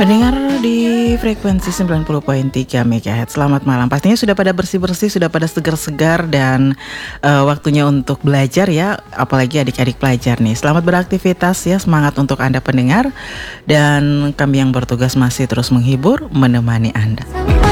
Pendengar di frekuensi 90.3 MHz, selamat malam. Pastinya sudah pada bersih-bersih, sudah pada segar-segar dan waktunya untuk belajar ya, apalagi adik-adik pelajar nih. Selamat beraktivitas ya, semangat untuk Anda pendengar. Dan kami yang bertugas masih terus menghibur, menemani Anda.